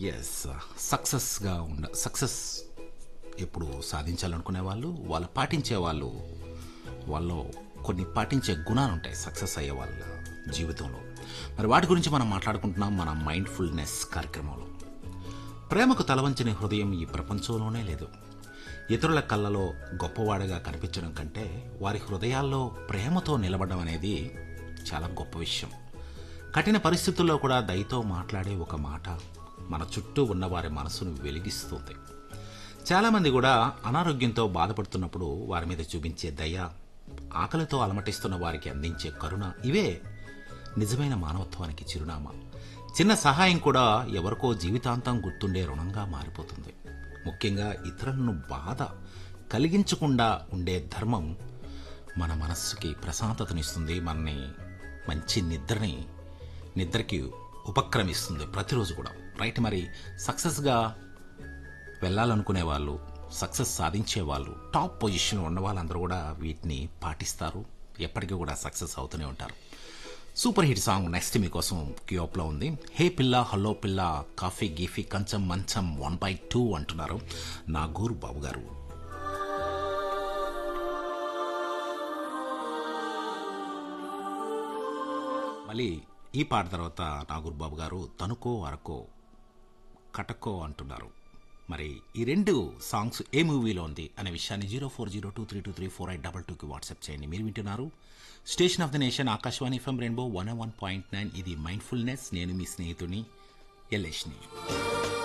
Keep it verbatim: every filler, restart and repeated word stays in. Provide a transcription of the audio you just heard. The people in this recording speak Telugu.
యెస్. సక్సెస్‌గా ఉండ సక్సెస్ ఎప్పుడు సాధించాలనుకునే వాళ్ళు, వాళ్ళు పాటించే వాళ్ళు, వాళ్ళలో కొన్ని పాటించే గుణాలుంటాయి సక్సెస్ అయ్యే వాళ్ళ జీవితంలో. మరి వాటి గురించి మనం మాట్లాడుకుంటున్నాం మన మైండ్‌ఫుల్‌నెస్ కార్యక్రమంలో. ప్రేమకు తలవంచని హృదయం ఈ ప్రపంచంలోనే లేదు. ఇతరుల కళ్ళలో గొప్పవాడిగా కనిపించడం కంటే వారి హృదయాల్లో ప్రేమతో నిలబడడం అనేది చాలా గొప్ప విషయం. కఠిన పరిస్థితుల్లో కూడా దయతో మాట్లాడే ఒక మాట మన చుట్టూ ఉన్న వారి మనసును వెలిగిస్తుంది. చాలామంది కూడా అనారోగ్యంతో బాధపడుతున్నప్పుడు వారి మీద చూపించే దయ, ఆకలితో అలమటిస్తున్న వారికి అందించే కరుణ, ఇవే నిజమైన మానవత్వానికి చిరునామా. చిన్న సహాయం కూడా ఎవరికో జీవితాంతం గుర్తుండే రుణంగా మారిపోతుంది. ముఖ్యంగా ఇతరులను బాధ కలిగించకుండా ఉండే ధర్మం మన మనస్సుకి ప్రశాంతతనిస్తుంది, మనని మంచి నిద్రని నిద్రకి ఉపక్రమిస్తుంది ప్రతిరోజు కూడా. రైట్. మరి సక్సెస్గా వెళ్ళాలనుకునే వాళ్ళు, సక్సెస్ సాధించే వాళ్ళు, టాప్ పొజిషన్లో ఉన్న వాళ్ళందరూ కూడా వీటిని పాటిస్తారు, ఎప్పటికీ కూడా సక్సెస్ అవుతూనే ఉంటారు. సూపర్ హిట్ సాంగ్ నెక్స్ట్ మీకోసం క్యూప్లో ఉంది. హే పిల్ల హలో పిల్ల కాఫీ గీఫీ కంచం మంచం వన్ బై టూ అంటున్నారు నాగూర్ బాబు గారు. మళ్ళీ ఈ పాట తర్వాత నాగూర్ బాబు గారు తనుకో అరకో కటకో అంటున్నారు. మరి ఈ రెండు సాంగ్స్ ఏ మూవీలో ఉంది అనే విషయాన్ని zero four zero two three two three four eight double టూకి వాట్సాప్ చేయండి. మీరు వింటున్నారు station of the nation Akashvani FM rainbow one one point nine. ఇది మైండ్ఫుల్నెస్. నేను మీ స్నేహితుని ఎల్లేష్ని.